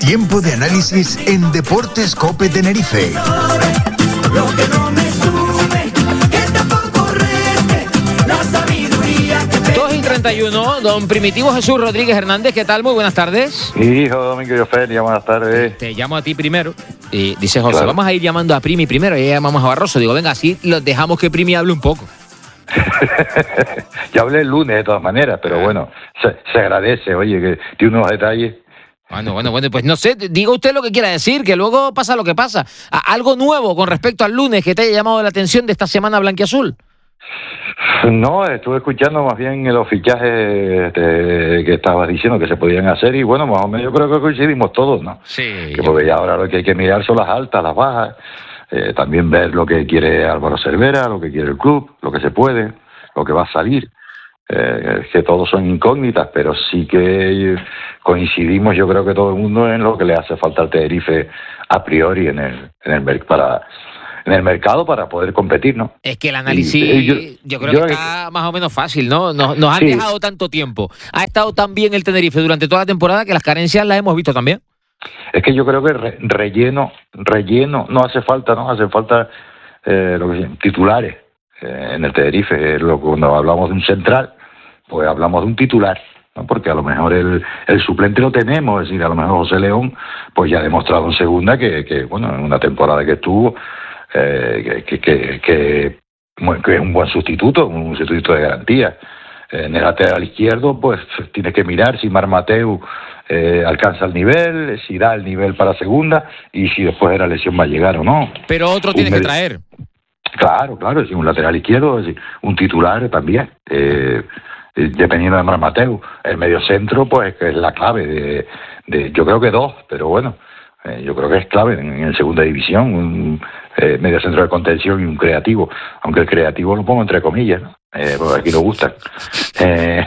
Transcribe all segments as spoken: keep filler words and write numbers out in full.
Tiempo de análisis en Deportes COPE Tenerife. Lo que no me sube, que tampoco reste, la sabiduría que... dos y treinta y uno, don Primitivo Jesús Rodríguez Hernández, ¿qué tal? Muy buenas tardes. Hijo Domingo y Ofelia, buenas tardes. Te llamo a ti primero. Y dice José, Claro. vamos a ir llamando a Primi primero y ya llamamos a Barroso. Digo, venga, así los dejamos que Primi hable un poco. Ya hablé el lunes de todas maneras, pero bueno, se, se agradece, oye, que tiene unos detalles. Bueno, bueno, bueno, pues no sé, diga usted lo que quiera decir, que luego pasa lo que pasa. A- algo nuevo con respecto al lunes que te haya llamado la atención de esta semana blanquiazul. No, estuve escuchando más bien los fichajes este, que estabas diciendo que se podían hacer y bueno, más o menos yo creo que coincidimos todos, ¿no? Sí. Que porque ya ahora lo que hay que mirar son las altas, las bajas, eh, también ver lo que quiere Álvaro Cervera, lo que quiere el club, lo que se puede, lo que va a salir. Eh, que todos son incógnitas, pero sí que coincidimos, yo creo que todo el mundo, en lo que le hace falta al Tenerife a priori en el, en el, mer- para, en el mercado para poder competir, ¿no? Es que el análisis, Y, eh, yo, yo- creo yo- que está más o menos fácil, ¿no? Nos, nos han Sí. dejado tanto tiempo. Ha estado tan bien el Tenerife durante toda la temporada que las carencias las hemos visto también. Es que yo creo que re- relleno, relleno, no hace falta, ¿no? Hace falta eh, lo que se- titulares eh, en el Tenerife. Eh, lo, cuando hablamos de un central, pues hablamos de un titular, ¿no? Porque a lo mejor el, el suplente lo tenemos, es decir, a lo mejor José León, pues ya ha demostrado en segunda que, que bueno, en una temporada que estuvo, eh, que, que, que, que, bueno, que es un buen sustituto, un sustituto de garantía. En el lateral izquierdo, pues tienes que mirar si Mar Mateu eh, alcanza el nivel, si da el nivel para segunda y si después de la lesión va a llegar o no. Pero otro Un tienes que medio- traer. Claro, claro, es decir, un lateral izquierdo, es decir, un titular también, eh, eh, dependiendo de Mar Mateu. El medio centro, pues, que es la clave de, de yo creo que dos, pero bueno, eh, yo creo que es clave en, en segunda división, un eh, medio centro de contención y un creativo, aunque el creativo lo pongo entre comillas, ¿no? Eh, porque aquí nos gustan. Eh,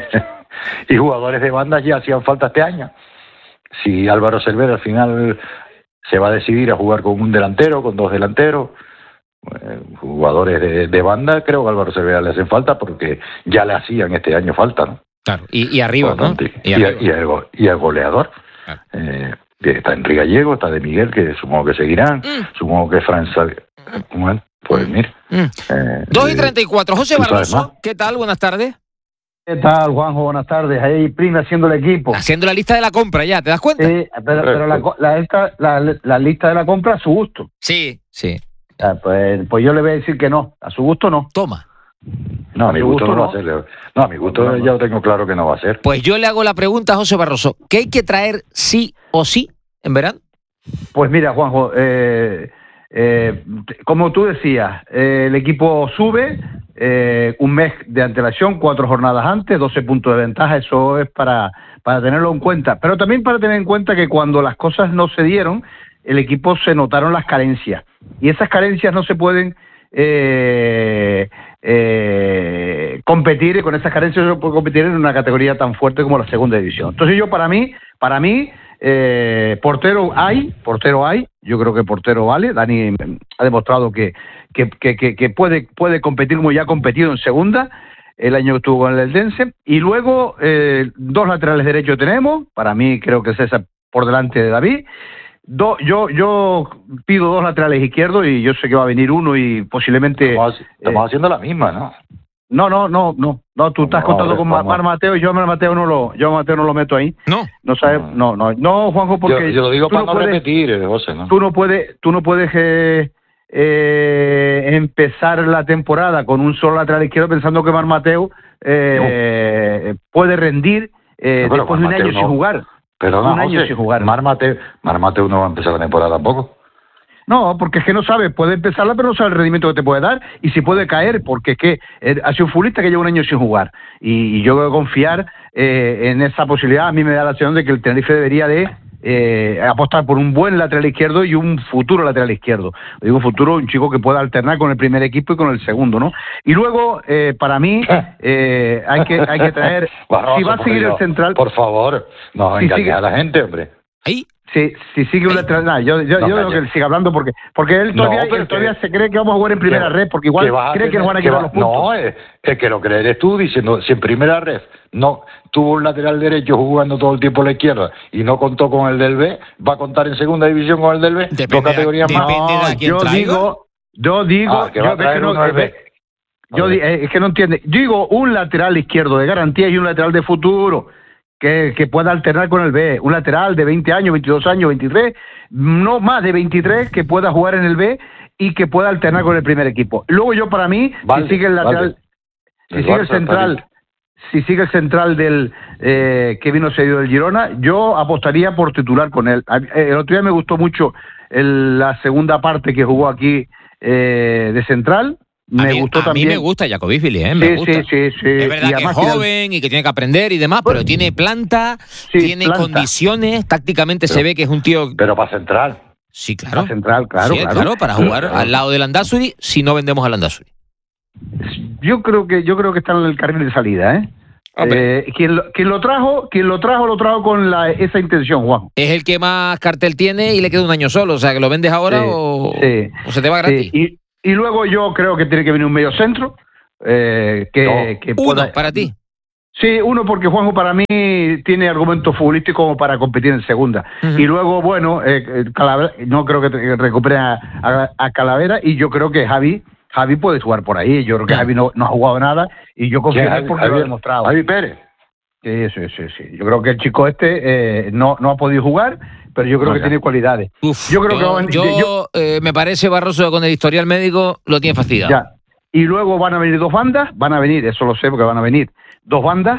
y jugadores de banda ya hacían falta este año. Si Álvaro Cervera al final se va a decidir a jugar con un delantero, con dos delanteros, eh, jugadores de, de banda, creo que a Álvaro Cervera le hacen falta porque ya le hacían este año falta, ¿no? Claro. Y, y arriba, ¿no? Bastante. Y Y, arriba. y el, go- y el goleador. Claro. Eh, que está Enrique Gallego, está de Miguel, que supongo que seguirán, Mm. supongo que Fran Sal- bueno, pues mira. Mm. Eh, dos y treinta y cuatro. José ¿tú sabes Barroso, más? ¿qué tal? Buenas tardes. ¿Qué tal, Juanjo? Buenas tardes. Ahí, Primi, haciendo el equipo. Haciendo la lista de la compra ya, ¿te das cuenta? Sí, pero, pero la, co- la, esta- la- la lista de la compra a su gusto. Sí, sí. Ah, pues, pues yo le voy a decir que no. A su gusto no. Toma. No, a mi ¿A tu gusto, gusto no va no? a ser. Leo. No, a mi gusto No, no. ya lo tengo claro que no va a ser. Pues yo le hago la pregunta a José Barroso. ¿Qué hay que traer sí o sí en verano? Pues mira, Juanjo, eh, eh, t- como tú decías, eh, el equipo sube eh, un mes de antelación, cuatro jornadas antes, doce puntos de ventaja, eso es para, para tenerlo en cuenta. Pero también para tener en cuenta que cuando las cosas no se dieron, el equipo se notaron las carencias. Y esas carencias no se pueden eh, eh, competir, y con esas carencias no se puede competir en una categoría tan fuerte como la segunda división. Entonces yo, para mí, para mí, eh, portero hay, portero hay, yo creo que portero vale. Dani ha demostrado que, que, que, que, que puede, puede competir como ya ha competido en segunda, el año que estuvo con el Eldense. Y luego, eh, dos laterales derechos tenemos, para mí creo que César por delante de David. Do, yo, yo pido dos laterales izquierdos y yo sé que va a venir uno y posiblemente... Estamos, estamos eh, haciendo la misma, ¿no? no, no, no, no, no, tú estás No, contando hombre, con Mar, vamos. Mar Mateo y yo a Mar Mateo no lo, yo a Mateo no lo meto ahí. No. No sabes, no, no, no, Juanjo, porque yo, yo lo digo tú para no no puedes, repetir, eh, José, ¿no? tú no puedes, tú no puedes eh, eh, empezar la temporada con un solo lateral izquierdo pensando que Mar Mateo eh, puede rendir eh, No, pero después de un Mar año Mateo sin no. jugar. Pero no, un año José, sin jugar. Mar Mateo, Mar Mateo no va a empezar la temporada tampoco. No, porque es que no sabe, puede empezarla, pero no sabe el rendimiento que te puede dar y si puede caer, porque es que eh, ha sido un futbolista que lleva un año sin jugar. Y, y yo voy a confiar eh, en esa posibilidad. A mí me da la sensación de que el Tenerife debería de eh, apostar por un buen lateral izquierdo y un futuro lateral izquierdo. Digo futuro, un chico que pueda alternar con el primer equipo y con el segundo, ¿no? Y luego, eh, para mí, eh, hay que hay que traer... Barroso, si va a por seguir Dios, el central... Por favor, no Si engañes sigue- a la gente, hombre. Ahí. Si, si sigue un Ey. lateral, nada, yo, yo, No, yo creo calla. que él siga hablando porque porque él todavía, No, pero él todavía que- se cree que vamos a jugar en primera que- red, porque igual vas a cree que tener- nos van a que quitar va- los puntos. No, es, es que lo que eres tú diciendo, si en primera red no tuvo un lateral derecho jugando todo el tiempo a la izquierda y no contó con el del B, va a contar en segunda división con el del B, Depende dos categorías de- más. depende de a quién yo traiga. digo, yo digo, Ah, que va yo, a traer es que no- uno al B. eh, yo di- eh, es que no entiende. Yo digo un lateral izquierdo de garantía y un lateral de futuro que, que pueda alternar con el B. Un lateral de veinte años, veintidós años, veintitrés, no más de veintitrés, que pueda jugar en el B y que pueda alternar con el primer equipo. Luego yo para mí, Vale, si sigue el lateral, vale. si El sigue el Barça central, está si sigue el central del eh, que vino cedido del Girona, yo apostaría por titular con él. A- eh, El otro día me gustó mucho el- la segunda parte que jugó aquí eh, de central. A Me mí, gustó a también. mí me gusta Jacobífili, ¿eh? Me Sí, gusta. sí, sí, sí. Es verdad Y que es además tiene- joven y que tiene que aprender y demás, pero tiene planta, Sí, tiene planta. condiciones, tácticamente se Pero- ve que es un tío... Pero para central. Sí, claro. La central, claro, Sí, claro. para jugar al lado del Landázuri si no vendemos al Landázuri. Yo creo que yo creo que está en el carril de salida, ¿eh? Hombre. Eh, quien, lo, quien lo trajo, quien lo trajo, lo trajo con la, esa intención, Juan. Es el que más cartel tiene y le queda un año solo, o sea, que lo vendes ahora Sí, o, sí. o se te va gratis. Sí, y, y luego yo creo que tiene que venir un medio centro eh, que, No. que Uno, pueda. para ti. Sí, uno porque Juanjo para mí tiene argumentos futbolísticos como para competir en segunda. Ujú. Y luego, bueno, eh, eh, Calavera, no creo que te- recupere a, a- a Calavera y yo creo que Javi Javi puede jugar por ahí. Yo creo que Ya. Javi no, no ha jugado nada y yo confío en él porque lo ha demostrado. Javi Pérez. Sí, sí, sí, sí. Yo creo que el chico este eh, no, no ha podido jugar, pero yo creo No, que ya. tiene cualidades. Uf, Yo creo que van- yo, yo- eh, me parece Barroso con el historial médico lo tiene fastidiado. Ya. Y luego van a venir dos bandas, van a venir, eso lo sé porque van a venir dos bandas.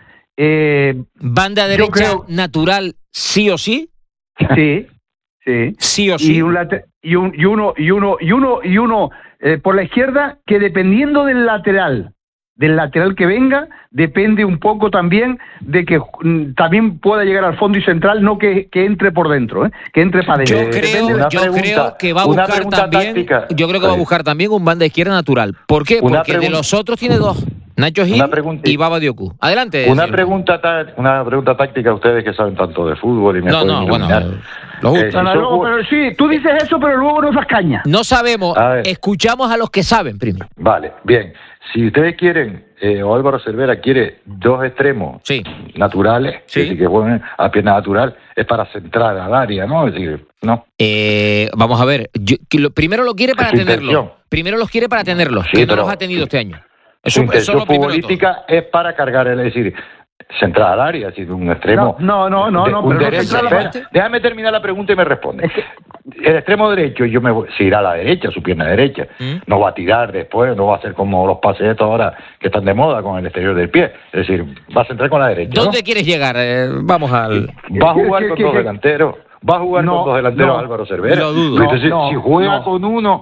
Eh, Banda Yo derecha creo- natural sí o sí, sí, sí. sí o sí. Y, un late- y, un, y uno y uno y uno y uno eh, por la izquierda que dependiendo del lateral del lateral que venga depende un poco también de que mm, también pueda llegar al fondo y central, no que, que entre por dentro, ¿eh? Que entre para Yo adentro. Eh, creo, una yo pregunta- creo que va a una buscar pregunta también, táctica. yo creo que va a Sí. buscar también un banda izquierda natural. ¿Por qué? Una Porque de pregunta- los otros tiene dos, Nacho Gil Una pregunta- y Baba Dioku. Adelante. Una señor. pregunta, ta- una pregunta táctica a ustedes que saben tanto de fútbol y me No, pueden no, bueno, iluminar. lo justo. Eh, No, no, si luego, son- pero sí, tú dices eso, pero luego no das caña. No sabemos, A ver. escuchamos a los que saben primero. Vale, bien. Si ustedes quieren, eh, o Álvaro Cervera quiere dos extremos Sí. naturales, Sí. es decir, que jueguen a pierna natural, es para centrar al área, ¿no? Es decir, no. Eh, vamos a ver, yo- que lo- primero lo quiere para Su tenerlo. intención. Primero los quiere para tenerlo, Sí, que no pero- los ha tenido este año. Su Eso, eso es intención lo primero de todo. futbolística es para cargar, es decir, centrar al área, es decir, un extremo. No, no, no, de- no, un pero no derecho. centrar la Espera, parte. déjame terminar la pregunta y me responde. Es que- El extremo derecho, yo me voy, se irá a la derecha, su pierna derecha. ¿Mm? No va a tirar después, no va a ser como los pases estos ahora que están de moda con el exterior del pie. Es decir, va a centrar con la derecha. ¿no? ¿Dónde quieres llegar? Eh, vamos al... Va a jugar ¿Qué- con qué- dos qué- delanteros. Va a jugar No, con dos delanteros no, Álvaro Cervera. lo dudo. Entonces, No, si no, juega no. con uno,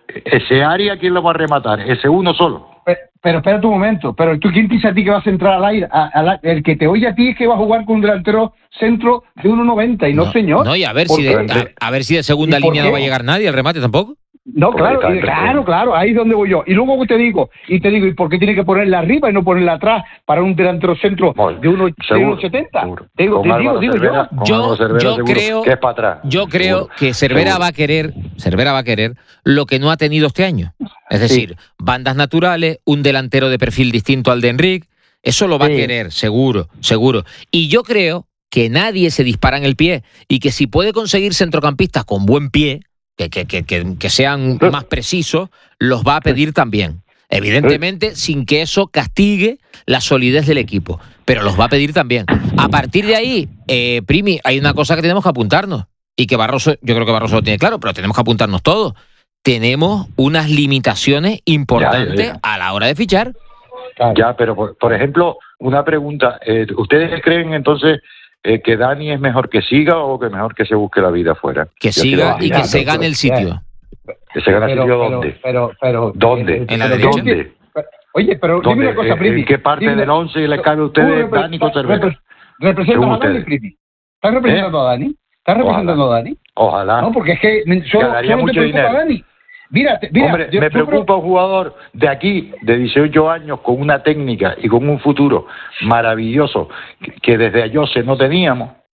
ese área, ¿quién lo va a rematar? Ese uno solo. Pe- Pero espera un momento, pero tú quién te dice a ti que vas a entrar al aire, A- a la- el que te oye a ti es que va a jugar con un delantero centro de uno noventa y no, señor. No, y a ver, ¿Por si de, qué? a, a ver si de segunda ¿Y por línea no qué? va a llegar nadie al remate tampoco. No, Porque claro, está y- entre- claro, claro, ahí es donde voy yo. Y luego te digo, y te digo, ¿y por qué tiene que ponerla arriba y no ponerla atrás para un delantero centro Bueno, de uno seguro, de setenta? seguro. Te digo, Con te digo, Álvaro digo Cervera, yo. con Yo- Álvaro Cervera yo seguro creo- que es para atrás. Yo creo Seguro, que Cervera seguro. va a querer, Cervera va a querer lo que no ha tenido este año. Es decir, bandas naturales, un delantero de perfil distinto al de Enrique, eso lo va Sí. a querer, seguro, seguro. Y yo creo que nadie se dispara en el pie y que si puede conseguir centrocampistas con buen pie, que, que, que, que, que sean más precisos, los va a pedir también. Evidentemente, sin que eso castigue la solidez del equipo, pero los va a pedir también. A partir de ahí, eh, Primi, hay una cosa que tenemos que apuntarnos y que Barroso, yo creo que Barroso lo tiene claro, pero tenemos que apuntarnos todos. Tenemos unas limitaciones importantes Ya, ya, ya. a la hora de fichar. Ya, pero por, por ejemplo, una pregunta. eh, ¿Ustedes creen entonces eh, que Dani es mejor que siga o que mejor que se busque la vida afuera? Que Ya siga que y lo- que ya, se pero- gane el sitio. ¿Que se gane el Pero- sitio pero- dónde? Pero, pero, ¿Dónde? eh, ¿En la pero derecha? ¿Dónde? Oye, pero dime ¿Dónde? una cosa, ¿En- Primi. ¿En qué parte Dime- del once le cabe a Tú ustedes repre- Dani con Cervera? repre- ¿Representas Según a Dani, ustedes. Primi? ¿Estás representando a Dani? ¿Estás representando Ojalá. a Dani? Ojalá. No, porque es que me- solo, Ganaría solo te mucho preocupa dinero. Dani. Mira, te- mira, Hombre, yo- me yo creo- preocupa un jugador de aquí, de dieciocho años, con una técnica y con un futuro maravilloso que, que desde Ayose no teníamos.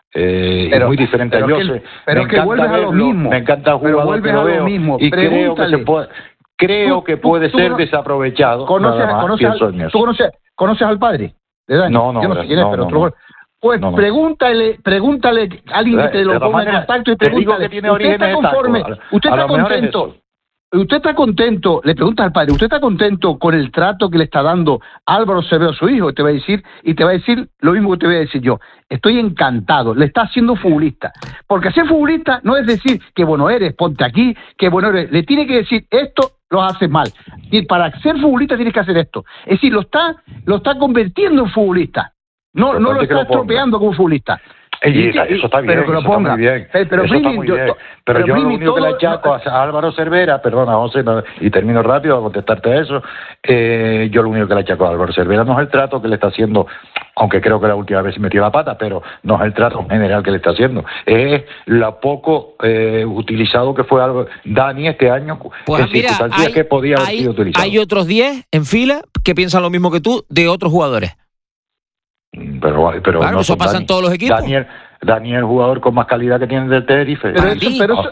Eh, Pero- y muy diferente pero a que- Jose. pero Me que encanta vuelves a lo verlo, mismo. Me encanta Pero jugar vuelves que lo a lo veo mismo. y creo que Pregúntale. se puede, creo Tú- que tú- puede tú ser cono- desaprovechado. ¿Conoces, nada más, conoces, pienso al, en eso. ¿tú conoces, conoces al padre de Dani? No, no, Yo no sé quién es, no, pero no, otro- no. Pues No, no. pregúntale, pregúntale a alguien que te De lo todas ponga en maneras, contacto y te digo pregúntale. que tiene ¿Usted está orígenes de conforme? taco. ¿Usted A está lo mejor es contento? eso. ¿Usted está contento? Le preguntas al padre, ¿usted está contento con el trato que le está dando Álvaro Cervera a su hijo? Te va a decir, y te va a decir lo mismo que te voy a decir yo. Estoy encantado, le está haciendo futbolista. Porque ser futbolista no es decir que bueno eres, ponte aquí, que bueno eres. Le tiene que decir, esto lo haces mal. Y para ser futbolista tienes que hacer esto. Es decir, lo está, lo está convirtiendo en futbolista. No, Pero no lo ponte que está lo ponga. estropeando como futbolista. Ey, Y- eso, y- eso está bien, pero que lo eso está ponga. muy bien. Pero, pero eso está Primi, muy yo- bien. yo- Pero, yo Primi, lo único que le todo- achaco a Álvaro Cervera, perdona José, no, y termino rápido a contestarte a eso, eh, yo lo único que le achaco a Álvaro Cervera no es el trato que le está haciendo, aunque creo que la última vez metió la pata, pero no es el trato general que le está haciendo, es lo poco eh, utilizado que fue Álvaro, Dani este año, Pues en mira, circunstancias hay, que podía haber hay- sido utilizado. hay otros diez en fila que piensan lo mismo que tú de otros jugadores. Pero, pero Claro, no eso son pasa en Dani. todos los equipos. Daniel, Daniel, el jugador con más calidad que tiene del Tenerife. Pero Para eso, ti. pero Ah, eso,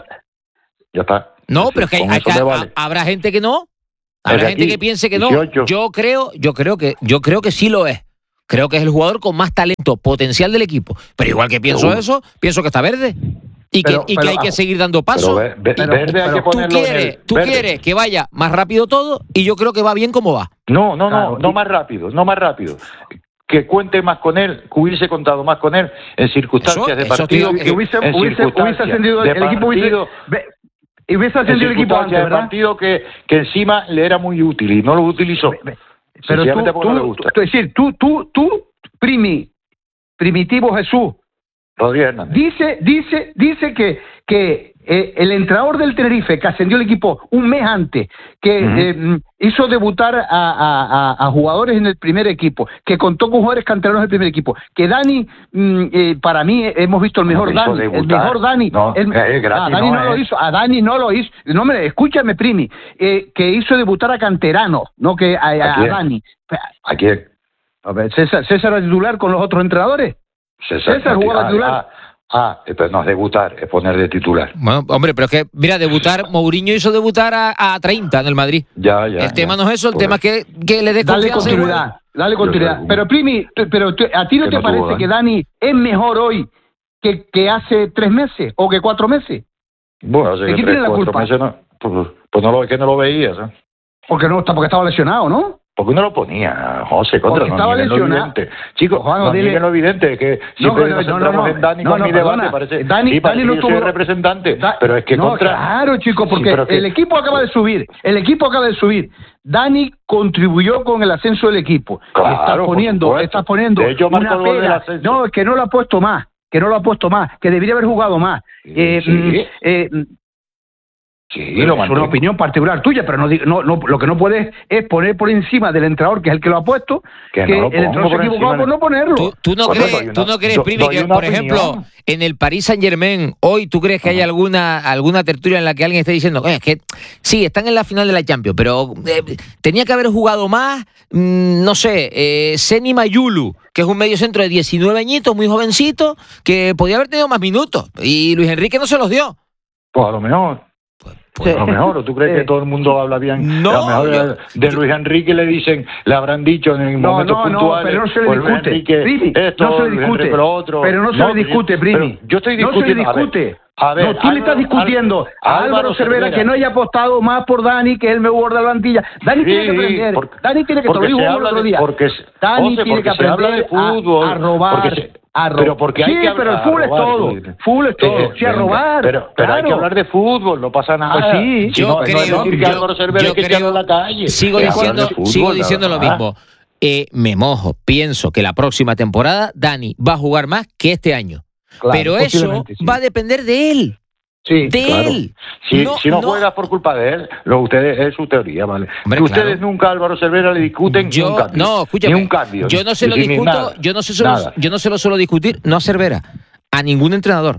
ya está. No, pero es que, hay- Con hay eso que- me ha- vale. habrá gente que no. Es Habrá de gente aquí, que piense que no. dieciocho. Yo creo, yo creo que, yo creo que sí lo es. Creo que es el jugador con más talento potencial del equipo. Pero igual que pienso Seguro. eso, pienso que está verde. Y que, Pero- y que pero, hay que ah, seguir dando Pero pasos. ve- ve- pero- verde hay pero que Tú ponerlo en quieres, el tú verde. quieres que vaya más rápido todo y yo creo que va bien como va. No, no, no, Claro, no y- más rápido, no más rápido. Que cuente más con él, que hubiese contado más con él en circunstancias Eso- de eso partido. estoy- que hubiese, en hubiese, hubiese circunstancias ascendido de el equipo, hubiese, partido, ve- y hubiese en ascendido el equipo antes, circunstancias de ¿verdad? partido que, que encima le era muy útil y no lo utilizó. Ve- ve- Pero tú, Sencillamente porque no le tú, gusta. tú- es decir, tú, tú, tú, Primi, Primitivo Jesús, Rodríguez Hernández. dice, dice, dice que, que eh, el entrenador del Tenerife, que ascendió el equipo un mes antes, que Ujú. eh, hizo debutar a, a- a- a jugadores en el primer equipo, que contó con jugadores canteranos del primer equipo, que Dani, mm, eh, para mí, eh, hemos visto el No mejor te hizo Dani, el debutar. mejor Dani. No, el- es gratis, a Dani no no, lo es. hizo, a Dani no lo hizo. No me, escúchame, Primi, eh, que hizo debutar a canteranos, no que a, a- ¿A a quién? Dani. Aquí A ver, César, César era titular con los otros entrenadores. César jugaba ah, titular. Ah, ah, pero no es debutar, es poner de titular. Bueno, hombre, pero es que, mira, debutar, Mourinho hizo debutar a, a treinta en el Madrid. Ya, ya. el tema ya. no es eso, el Por tema es que, que le dé Dale confianza. continuidad, dale continuidad. sé. Pero Primi, tú- pero tú- ¿a ti no Que te no tuvo parece Dani. que Dani es mejor hoy que, que hace tres meses o que cuatro meses? Bueno, hace ¿De que quién tres, tiene la cuatro culpa? meses no, pues, pues no lo, que no lo veías, ¿eh? Porque no está, porque estaba lesionado, ¿no? ¿Por qué no lo ponía, José? Contra, Porque no estaba nieguen lo lesionado. evidente. Chicos, Juan, no dile- nieguen lo evidente, que siempre no, nos no, centramos no, en Dani no, con no, mi perdona. debate, parece, Dani- sí, parece Dani no que yo soy tuvo- el representante, Da- pero es que no, contra... claro, chicos, Sí, porque pero que- el equipo acaba de subir, el equipo acaba de subir. Dani contribuyó con el ascenso del equipo. Claro, Estás por poniendo, supuesto. estás poniendo De hecho, marcó una el gol del pega. ascenso. No, es que no lo ha puesto más, que no lo ha puesto más, que debería haber jugado más. Eh, Sí. mm, eh, mm, Sí, lo es una mantengo. opinión particular tuya, pero no, digo- no, no, lo que no puedes es poner por encima del entrenador, que es el que lo ha puesto, Que que, no lo el pongo entrenador se por equivocó encima por de- no ponerlo. ¿Tú, tú no Bueno, crees, doy tú una- no crees, do- Primi, doy que una por ejemplo, opinión. en el Paris Saint Germain, hoy tú crees que hay alguna, alguna tertulia en la que alguien esté diciendo, "Oye, es que sí, están en la final de la Champions, pero eh, tenía que haber jugado más, mm, no sé, eh, Seni Mayulu, que es un medio centro de diecinueve añitos, muy jovencito, que podía haber tenido más minutos, y Luis Enrique no se los dio"? Pues a lo mejor. Pues, A lo mejor, ¿o tú crees Sí. que todo el mundo habla bien? No, a lo mejor yo- de Luis Enrique le dicen, le habrán dicho en No, momentos no, no, puntuales. pero no se le pues Luis discute. Enrique Primi, esto, no se le Luis discute. Enrique lo otro. Pero no se le discute, pero Primi. yo estoy No se le discutiendo. a ver, discute. A ver, no, tú le estás Álvaro- discutiendo a Álvaro Cervera que no haya apostado más por Dani, que es el mejor de la plantilla. Dani Sí, tiene que aprender. porque- Dani tiene que, te lo porque digo se el habla otro de- día. porque se- Dani José, tiene que porque se habla aprender de fútbol, a, a robar. porque se- a ro- pero porque hay sí, que pero el hablar- fútbol es robar, todo. sí. Fútbol es todo. Eh, sí, a venga, robar. Pero, pero hay que claro. hablar de fútbol, no pasa nada. Pues sí. Yo no, no creo, es decir que yo- Álvaro Cervera yo hay que creo- echarlo a la calle. Sigo Es hablar diciendo, de fútbol, sigo la diciendo lo verdad. mismo. Eh, me mojo, pienso que la próxima temporada Dani va a jugar más que este año. Claro, Pero eso posiblemente, sí. va a depender de él. Sí. De Claro. él. Si no, si no, no- juegas por culpa de él, lo ustedes es su teoría, ¿vale? Hombre, Que ustedes claro. nunca a Álvaro Cervera le discuten yo, ni un cambio. no, escúchame, Ni un cambio. yo no se ni- lo ni discuto, nada. yo no se lo, Nada. yo no se lo suelo discutir, no a Cervera, a ningún entrenador.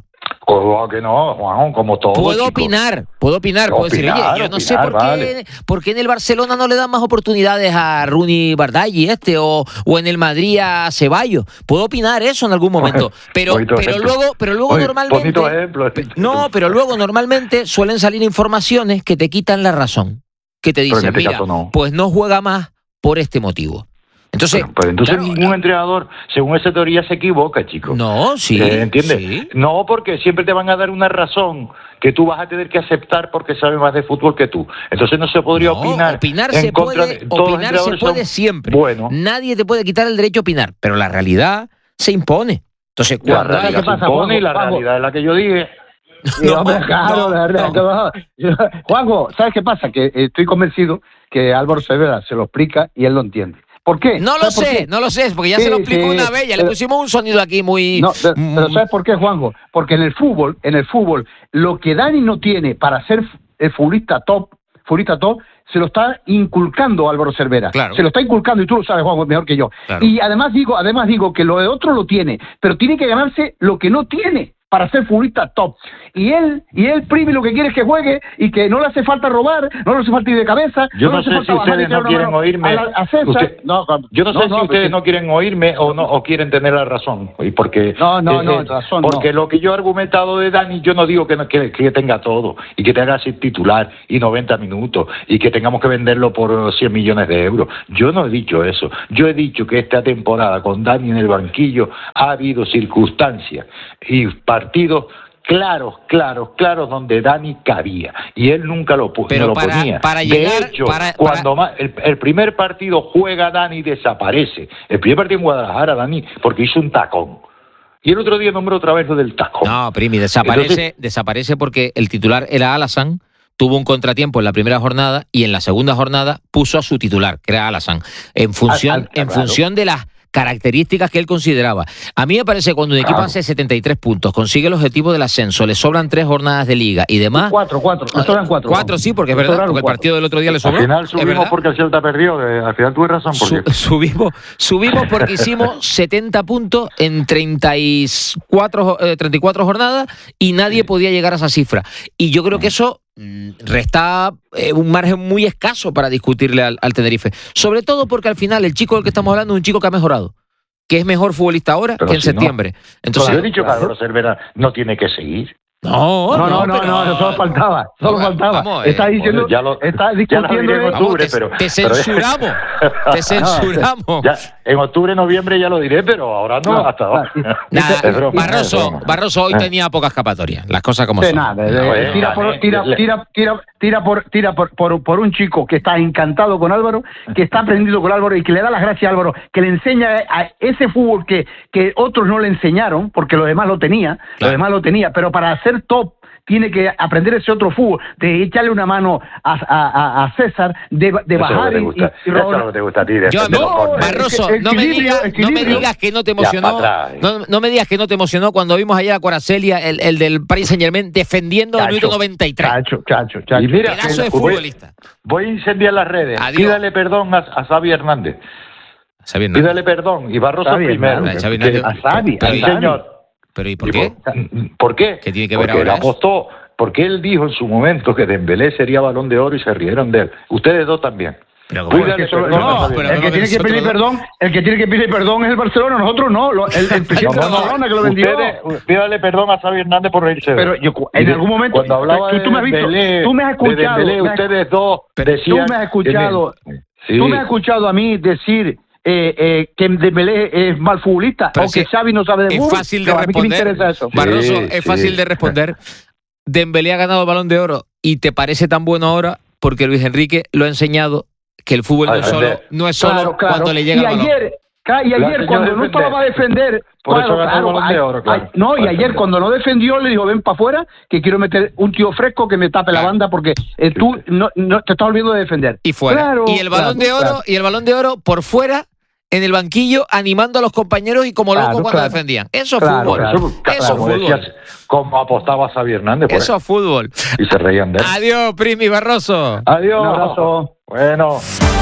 Como que no, Juan, como todo. Puedo chico. opinar, puedo opinar, puedo decir, Opinar, oye, yo no opinar, sé por qué, vale. por qué en el Barcelona no le dan más oportunidades a Rooney Bardaghi este o, o en el Madrid a Ceballos. Puedo opinar eso en algún momento, pero Bonito pero ejemplo. luego pero luego Oye, normalmente bonito ejemplo. no, pero luego normalmente suelen salir informaciones que te quitan la razón, que te Pero en dicen, este mira, caso no. pues no juega más por este motivo. Entonces, Pero, pero entonces claro, ningún entrenador, según esa teoría, se equivoca, chico. no, sí, Eh, ¿Entiendes? sí. No, porque siempre te van a dar una razón que tú vas a tener que aceptar porque sabe más de fútbol que tú. Entonces no se podría No, opinar. opinar en se contra puede, de- todos los opinar se entrenadores puede son siempre. Bueno, Nadie te puede quitar el derecho a opinar, pero la realidad se impone. Entonces, la cuando realidad ¿qué se pasa, impone y la Juanjo? realidad es la que yo dije. Sí, No, hombre, claro, no, la verdad, no. que no. Juanjo, ¿sabes qué pasa? Que eh, estoy convencido que Álvaro Cervera se lo explica y él lo entiende. ¿Por qué? No lo ¿Sabes por sé, qué? no lo sé, porque ya Sí, se lo explico sí, una vez, ya le pero- pusimos un sonido aquí muy... No, pero, pero mm, ¿sabes por qué, Juanjo? Porque en el fútbol, en el fútbol, lo que Dani no tiene para ser el futbolista top, futbolista top, se lo está inculcando Álvaro Cervera. Claro. Se lo está inculcando y tú lo sabes, Juanjo, mejor que yo. Claro. Y además digo, además digo que lo de otro lo tiene, pero tiene que ganarse lo que no tiene para ser futbolista top. Y él, y él Primi lo que quiere es que juegue y que no le hace falta robar, no le hace falta ir de cabeza. Yo no le hace sé falta si bajar y ustedes tirar no una quieren mano oírme. a la- a César. Usted- No, Yo no sé no, si no, ustedes porque- no quieren oírme o no o quieren tener la razón. Y porque, No, no, no, eh, razón porque no. lo que yo he argumentado de Dani, yo no digo que, no, que, que tenga todo y que tenga así titular y noventa minutos y que tengamos que venderlo por cien millones de euros. Yo no he dicho eso. Yo he dicho que esta temporada con Dani en el banquillo ha habido circunstancias y partidos claros, claros, claros donde Dani cabía y él nunca lo, pu- Pero no lo para- ponía. para de llegar- hecho, para- cuando más, el, el primer partido juega Dani y desaparece. El primer partido en Guadalajara, Dani, porque hizo un tacón. Y el otro día nombró otra vez lo del tacón. No, Primi, desaparece, Entonces- desaparece porque el titular era Alasan, tuvo un contratiempo en la primera jornada y en la segunda jornada puso a su titular, que era Alasan, en función, Al- al- en claro. función de las características que él consideraba. A mí me parece que cuando un equipo Claro. hace setenta y tres puntos, consigue el objetivo del ascenso, le sobran tres jornadas de liga y demás. Cuatro, cuatro. Me sobran cuatro. Cuatro, sí, porque es Me verdad, sobraron porque el cuatro. partido del otro día le sobró. Al final es subimos verdad. porque el Celta perdió. eh, Al final tuve razón. Porque... Su- subimos, subimos porque hicimos setenta puntos en treinta y cuatro, eh, treinta y cuatro jornadas y nadie podía llegar a esa cifra. Y yo creo que eso mm, resta eh, un margen muy escaso para discutirle al, al Tenerife. Sobre todo porque al final el chico del que estamos hablando es un chico que ha mejorado, que es mejor futbolista ahora Pero que en si no. septiembre. Entonces, yo he dicho que Álvaro Cervera no tiene que seguir. no, No, no, no, pero- no, solo faltaba, solo Vamos, faltaba. vamos, eh, Está diciendo, Bueno, ya lo- está ya lo discutiendo. diré en de- Vamos, octubre, te, pero- te pero- censuramos, te censuramos. Ya, en octubre, noviembre ya lo diré, pero ahora no, No, hasta ahora. no, Nah, Es broma, es Barroso, broma. Barroso hoy Eh. tenía poca escapatoria, las cosas como Sí, son. nada, de- No, de- eh, tira, por, gané. tira, Le- tira, tira, tira por, tira por, por, por un chico que está encantado con Álvaro, que está aprendiendo con Álvaro y que le da las gracias a Álvaro, que le enseña a ese fútbol que, que otros no le enseñaron, porque los demás lo tenía, Claro. los demás lo tenía, pero para ser top tiene que aprender ese otro fútbol, de echarle una mano a, a, a César, de, de Eso es lo bajar que te y, gusta. y Eso es lo que te gusta a ti. Yo, defender los no, corners. Barroso, el- no me, equilibrio, digas, no me equilibrio. digas que no te Ya, emocionó. para atrás. No, no me digas que no te emocionó cuando vimos ayer a Cuaracelia, el, el del Paris Saint Germain, defendiendo el Chacho, minuto noventa y tres. Chacho, chacho, chacho. Y mira, Pedazo de voy- futbolista. Voy a incendiar las redes. Adiós. Pídale perdón a, a Xavi Hernández. Xavi Hernández. Pídale perdón. Y Barroso Xavi primero. Hernández, Xavi Que- Hernández. A Xavi, Pero- a Sí, Xavi. señor. Pero ¿y por ¿Y qué? por, ¿por qué? ¿Qué tiene que ver porque ahora él eso? apostó, porque él dijo en su momento que Dembélé sería Balón de Oro y se rieron de él. Ustedes dos también. Pero ¿cómo Pídale es que perdón solo- a No, Xavi pero el Hernández. que tiene que nosotros pedir dos. perdón, el que tiene que pedir perdón es el Barcelona, nosotros no, lo- el, el presidente No, de no, Barcelona que lo vendió. Ustedes, pídale perdón a Xavi Hernández por reírse de Pero él. yo cu- en Y algún momento- cuando hablaba tú- de tú me has visto, Dembélé, tú me has de escuchado, Dembélé, me has- ustedes dos Pero decían tú me has escuchado, Sí. tú me has escuchado a mí decir eh, eh, que Dembélé es mal futbolista Pero o que sí, Xavi no sabe de es fútbol. fácil de No, a mí qué me responder. interesa eso. Barroso, Sí, es sí. fácil de responder. Dembélé ha ganado el Balón de Oro y te parece tan bueno ahora porque Luis Enrique lo ha enseñado que el fútbol A no es solo, defender. no es solo Claro, claro. cuando le llega y el balón. ayer, ca- y La ayer enseñó cuando a no defender. estaba a defender, Por eso claro, ganó el claro, Balón de ay, Oro, claro. ay, no, y Para ayer defender. cuando no defendió le dijo, ven para afuera, que quiero meter un tío fresco que me tape la Claro. banda porque eh, tú no, no te estás olvidando de defender. Y fuera. Claro, y el Balón claro, de Oro, claro. y el Balón de Oro por fuera, en el banquillo, animando a los compañeros y como Claro, locos cuando claro. defendían. Eso es Claro, fútbol. claro. Eso Claro, es como fútbol. decías, como apostaba Xavi Hernández. Por Eso es fútbol. Y se reían de él. Adiós, Primi Barroso. Adiós. Un abrazo. Bueno.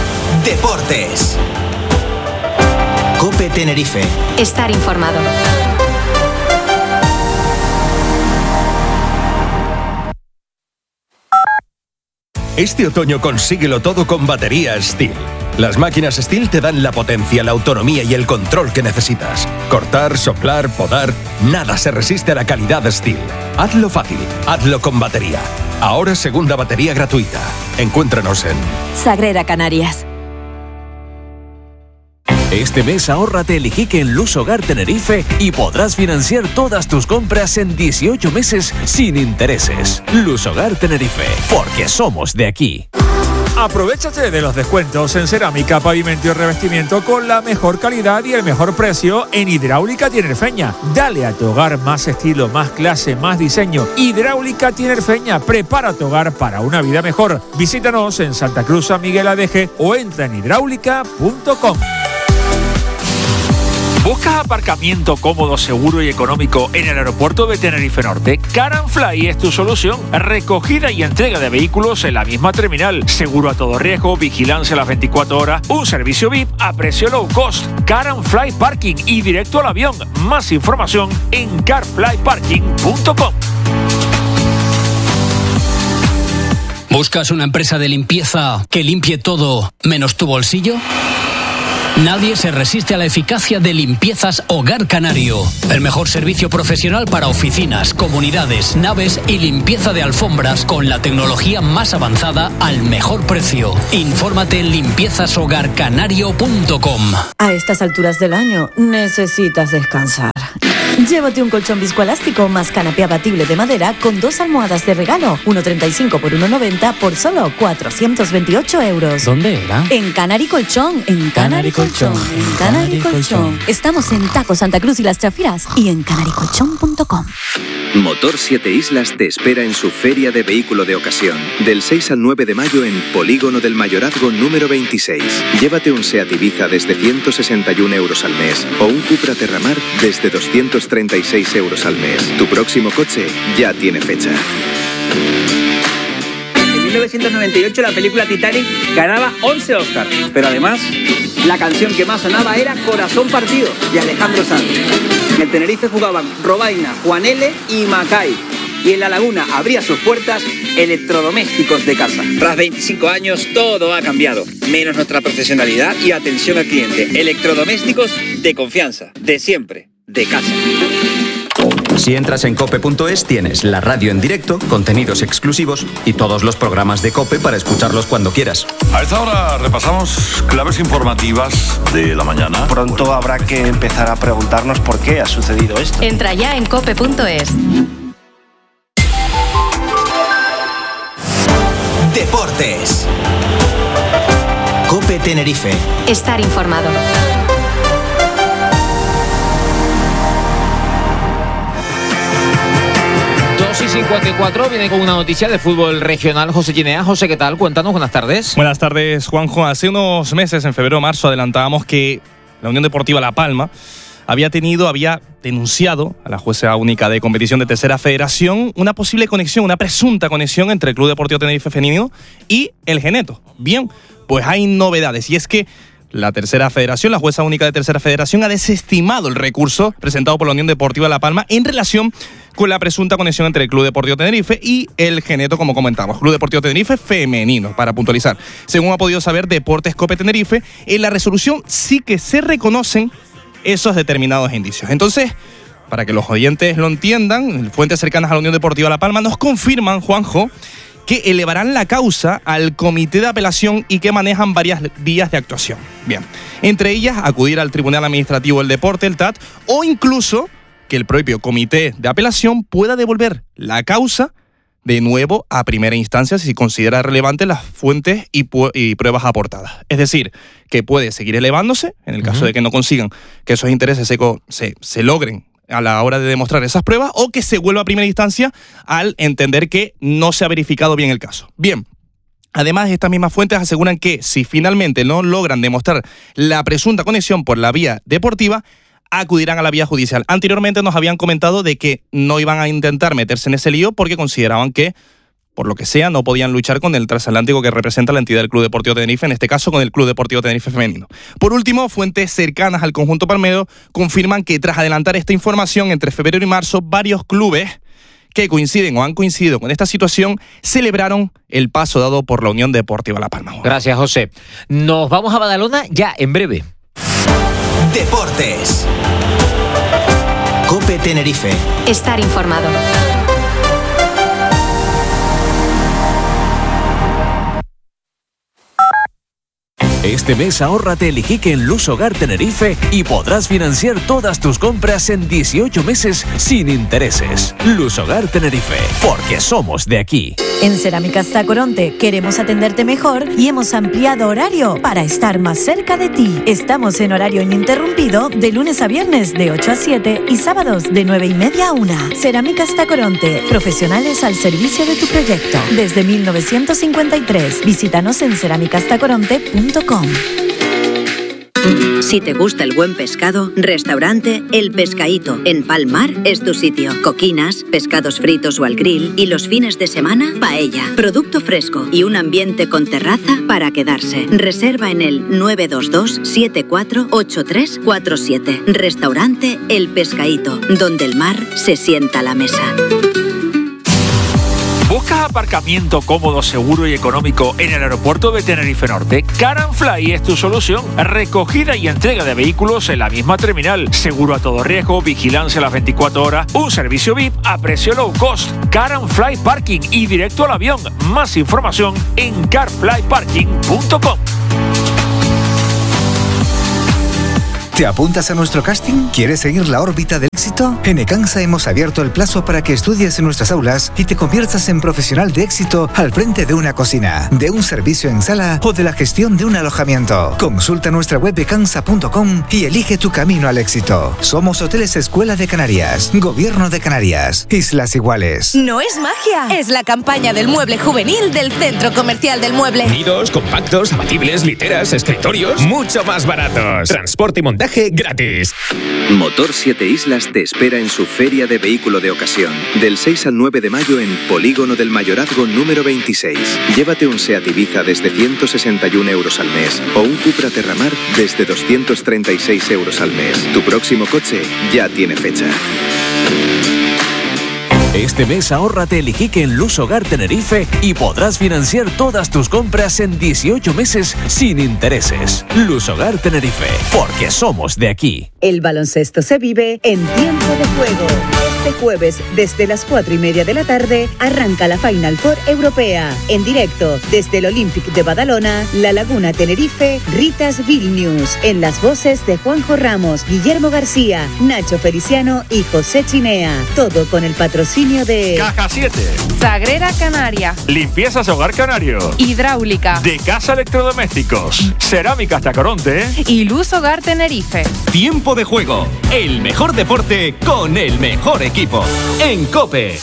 Deportes. Cope Tenerife. Estar informado. Este otoño consíguelo todo con baterías Stihl. Las máquinas Stihl te dan la potencia, la autonomía y el control que necesitas. Cortar, soplar, podar, nada se resiste a la calidad Stihl. Hazlo fácil, hazlo con batería. Ahora segunda batería gratuita. Encuéntranos en Sagrera Canarias. Este mes ahórrate el Iquique en Luz Hogar Tenerife y podrás financiar todas tus compras en dieciocho meses sin intereses. Luz Hogar Tenerife, porque somos de aquí. Aprovechate de los descuentos en cerámica, pavimento y revestimiento con la mejor calidad y el mejor precio en Hidráulica Tinerfeña. Dale a tu hogar más estilo, más clase, más diseño. Hidráulica Tinerfeña, prepara tu hogar para una vida mejor. Visítanos en Santa Cruz San Miguel Adeje o entra en hidráulica punto com. ¿Buscas aparcamiento cómodo, seguro y económico en el aeropuerto de Tenerife Norte? Car and Fly es tu solución. Recogida y entrega de vehículos en la misma terminal. Seguro a todo riesgo, vigilancia a las veinticuatro horas, un servicio V I P a precio low cost. Car and Fly Parking y directo al avión. Más información en car fly parking punto com. ¿Buscas una empresa de limpieza que limpie todo menos tu bolsillo? Nadie se resiste a la eficacia de Limpiezas Hogar Canario. El mejor servicio profesional para oficinas, comunidades, naves y limpieza de alfombras con la tecnología más avanzada al mejor precio. Infórmate en limpiezas hogar canario punto com. A estas alturas del año necesitas descansar. Llévate un colchón viscoelástico más canapé abatible de madera con dos almohadas de regalo, uno treinta y cinco por uno noventa por solo cuatrocientos veintiocho euros. ¿Dónde era? En Canary Colchón, en Canary Colchón, en Canary Colchón. Estamos en Taco Santa Cruz y Las Chafiras y en canary colchón punto com. Motor Siete Islas te espera en su Feria de Vehículo de Ocasión, del seis al nueve de mayo en Polígono del Mayorazgo número veintiséis. Llévate un Seat Ibiza desde ciento sesenta y uno euros al mes o un Cupra Terramar desde doscientos treinta y seis euros al mes. Tu próximo coche ya tiene fecha. En mil novecientos noventa y ocho la película Titanic ganaba once Oscars, pero además la canción que más sonaba era Corazón Partido de Alejandro Sanz. En el Tenerife jugaban Robaina, Juan L. y Macay. Y en La Laguna abría sus puertas Electrodomésticos de Casa. Tras veinticinco años todo ha cambiado, menos nuestra profesionalidad y atención al cliente. Electrodomésticos de confianza, de siempre, de casa. Si entras en cope punto es tienes la radio en directo, contenidos exclusivos y todos los programas de COPE para escucharlos cuando quieras. A esta hora repasamos claves informativas de la mañana. Pronto habrá que empezar a preguntarnos por qué ha sucedido esto. Entra ya en cope punto es. Deportes. COPE Tenerife. Estar informado. dos y cincuenta y cuatro viene con una noticia de fútbol regional. José Ginea. José, ¿qué tal? Cuéntanos, buenas tardes. Buenas tardes, Juanjo. Hace unos meses, en febrero o marzo, adelantábamos que la Unión Deportiva La Palma había tenido, había denunciado a la jueza única de competición de Tercera Federación una posible conexión, una presunta conexión entre el Club Deportivo Tenerife Femenino y el Geneto. Bien, pues hay novedades, y es que la Tercera Federación, la jueza única de Tercera Federación, ha desestimado el recurso presentado por la Unión Deportiva La Palma en relación con la presunta conexión entre el Club Deportivo Tenerife y el Geneto, como comentamos. Club Deportivo Tenerife femenino, para puntualizar. Según ha podido saber Deportes COPE Tenerife, en la resolución sí que se reconocen esos determinados indicios. Entonces, para que los oyentes lo entiendan, fuentes cercanas a la Unión Deportiva La Palma nos confirman, Juanjo, que elevarán la causa al comité de apelación y que manejan varias vías de actuación. Bien, entre ellas acudir al Tribunal Administrativo del Deporte, el T A D, o incluso que el propio comité de apelación pueda devolver la causa de nuevo a primera instancia si considera relevantes las fuentes y, pu- y pruebas aportadas. Es decir, que puede seguir elevándose en el caso uh-huh. de que no consigan que esos intereses se, se, se logren a la hora de demostrar esas pruebas, o que se vuelva a primera instancia al entender que no se ha verificado bien el caso. Bien, además estas mismas fuentes aseguran que si finalmente no logran demostrar la presunta conexión por la vía deportiva, acudirán a la vía judicial. Anteriormente nos habían comentado de que no iban a intentar meterse en ese lío porque consideraban que, por lo que sea, no podían luchar con el transatlántico que representa la entidad del Club Deportivo Tenerife, en este caso con el Club Deportivo Tenerife Femenino. Por último, fuentes cercanas al conjunto palmero confirman que tras adelantar esta información entre febrero y marzo, varios clubes que coinciden o han coincidido con esta situación celebraron el paso dado por la Unión Deportiva La Palma. Gracias, José. Nos vamos a Badalona ya en breve. Deportes. COPE Tenerife. Estar informado. Este mes ahórrate el Iquique en Luz Hogar Tenerife y podrás financiar todas tus compras en dieciocho meses sin intereses. Luz Hogar Tenerife, porque somos de aquí. En Cerámicas Tacoronte queremos atenderte mejor y hemos ampliado horario para estar más cerca de ti. Estamos en horario ininterrumpido de lunes a viernes de ocho a siete y sábados de nueve y media a una. Cerámicas Tacoronte, profesionales al servicio de tu proyecto. Desde mil novecientos cincuenta y tres, visítanos en cerámicas tacoronte punto com. Si te gusta el buen pescado, restaurante El Pescaíto en Palmar es tu sitio. Coquinas, pescados fritos o al grill y los fines de semana, paella, producto fresco y un ambiente con terraza para quedarse. Reserva en el nueve dos dos siete cuatro ocho tres cuatro siete. Restaurante El Pescaíto, donde el mar se sienta a la mesa. ¿Buscas aparcamiento cómodo, seguro y económico en el aeropuerto de Tenerife Norte? Car and Fly es tu solución. Recogida y entrega de vehículos en la misma terminal. Seguro a todo riesgo, vigilancia a las veinticuatro horas, un servicio V I P a precio low cost. Car and Fly Parking y directo al avión. Más información en car fly parking punto com. ¿Te apuntas a nuestro casting? ¿Quieres seguir la órbita del éxito? En Ecansa hemos abierto el plazo para que estudies en nuestras aulas y te conviertas en profesional de éxito al frente de una cocina, de un servicio en sala o de la gestión de un alojamiento. Consulta nuestra web ecansa punto com y elige tu camino al éxito. Somos Hoteles Escuela de Canarias, Gobierno de Canarias, Islas Iguales. No es magia, es la campaña del mueble juvenil del Centro Comercial del Mueble. Nidos, compactos, abatibles, literas, escritorios, mucho más baratos. Transporte y montaje gratis. Motor siete Islas te espera en su Feria de Vehículo de Ocasión. Del seis al nueve de mayo en Polígono del Mayorazgo número veintiséis. Llévate un Seat Ibiza desde ciento sesenta y un euros al mes o un Cupra Terramar desde doscientos treinta y seis euros al mes. Tu próximo coche ya tiene fecha. Este mes ahórrate el Iquique en Luz Hogar Tenerife y podrás financiar todas tus compras en dieciocho meses sin intereses. Luz Hogar Tenerife, porque somos de aquí. El baloncesto se vive en tiempo de juego. Este jueves, desde las cuatro y media de la tarde, arranca la Final Four Europea. En directo, desde el Olympic de Badalona, La Laguna Tenerife, Ritas Vilnius. En las voces de Juanjo Ramos, Guillermo García, Nacho Feliciano y José Chinea. Todo con el patrocinio de Caja siete, Sagrera Canaria, Limpiezas Hogar Canario, Hidráulica, De Casa Electrodomésticos, Cerámicas Tacoronte y Luz Hogar Tenerife. Tiempo de juego, el mejor deporte con el mejor equipo. En COPE.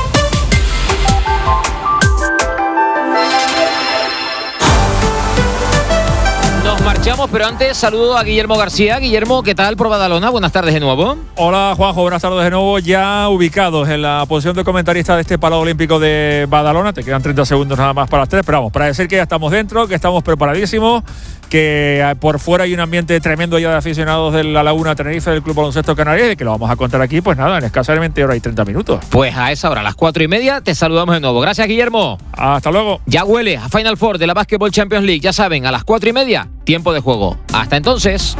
Nos marchamos, pero antes saludo a Guillermo García. Guillermo, ¿qué tal por Badalona? Buenas tardes de nuevo. Hola Juanjo, buenas tardes de nuevo. Ya ubicados en la posición de comentarista de este Palau Olímpico de Badalona. Te quedan treinta segundos nada más para las tres, pero vamos, para decir que ya estamos dentro, que estamos preparadísimos, que por fuera hay un ambiente tremendo ya de aficionados de la Laguna Tenerife del Club Baloncesto Canario y que lo vamos a contar aquí, pues nada, en escasamente hora y treinta minutos. Pues a esa hora, a las cuatro y media, te saludamos de nuevo. Gracias, Guillermo. Hasta luego. Ya huele a Final Four de la Basketball Champions League. Ya saben, a las cuatro y media, tiempo de juego. Hasta entonces.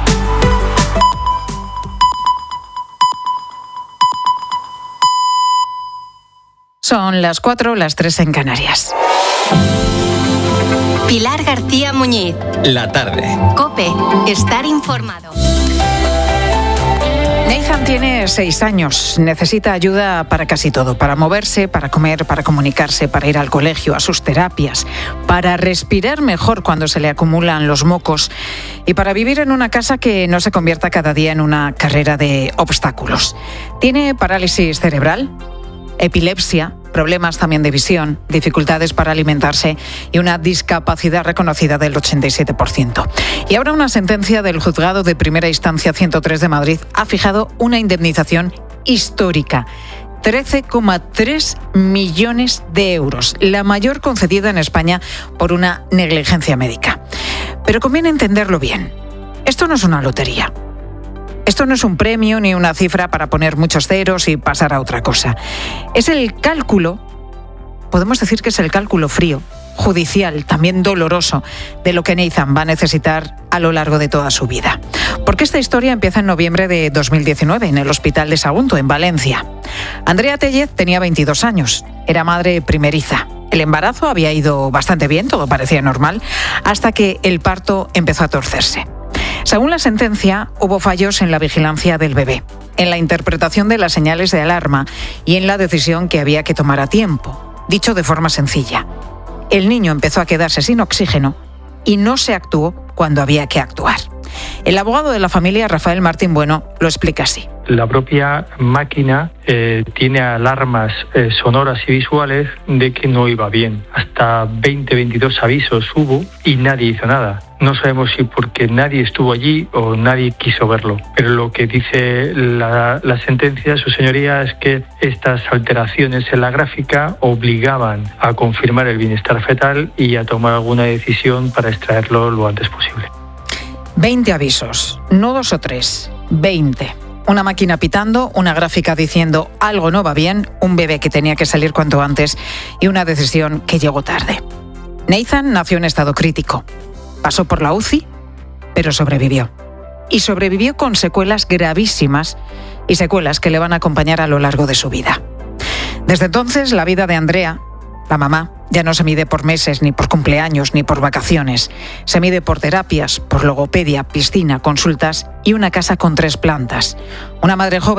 Son las cuatro, las tres en Canarias. Pilar García Muñiz. La tarde. COPE. Estar informado. Nathan tiene seis años. Necesita ayuda para casi todo. Para moverse, para comer, para comunicarse, para ir al colegio, a sus terapias, para respirar mejor cuando se le acumulan los mocos y para vivir en una casa que no se convierta cada día en una carrera de obstáculos. Tiene parálisis cerebral, epilepsia, problemas también de visión, dificultades para alimentarse y una discapacidad reconocida del ochenta y siete por ciento. Y ahora una sentencia del Juzgado de Primera Instancia ciento tres de Madrid ha fijado una indemnización histórica. trece coma tres millones de euros, la mayor concedida en España por una negligencia médica. Pero conviene entenderlo bien. Esto no es una lotería. Esto no es un premio ni una cifra para poner muchos ceros y pasar a otra cosa. Es el cálculo, podemos decir que es el cálculo frío, judicial, también doloroso, de lo que Neizan va a necesitar a lo largo de toda su vida. Porque esta historia empieza en noviembre de dos mil diecinueve en el Hospital de Sagunto, en Valencia. Andrea Tellez tenía veintidós años, era madre primeriza. El embarazo había ido bastante bien, todo parecía normal, hasta que el parto empezó a torcerse. Según la sentencia, hubo fallos en la vigilancia del bebé, en la interpretación de las señales de alarma y en la decisión que había que tomar a tiempo. Dicho de forma sencilla, el niño empezó a quedarse sin oxígeno y no se actuó cuando había que actuar. El abogado de la familia, Rafael Martín Bueno, lo explica así. La propia máquina eh, tiene alarmas eh, sonoras y visuales de que no iba bien. Hasta veinte, veintidós avisos hubo y nadie hizo nada. No sabemos si porque nadie estuvo allí o nadie quiso verlo. Pero lo que dice la, la sentencia, su señoría, es que estas alteraciones en la gráfica obligaban a confirmar el bienestar fetal y a tomar alguna decisión para extraerlo lo antes posible. veinte avisos, no dos o tres, veinte. Una máquina pitando, una gráfica diciendo algo no va bien, un bebé que tenía que salir cuanto antes y una decisión que llegó tarde. Neizan nació en estado crítico. Pasó por la U C I, pero sobrevivió. Y sobrevivió con secuelas gravísimas y secuelas que le van a acompañar a lo largo de su vida. Desde entonces, la vida de Andrea, la mamá, ya no se mide por meses, ni por cumpleaños, ni por vacaciones. Se mide por terapias, por logopedia, piscina, consultas y una casa con tres plantas. Una madre joven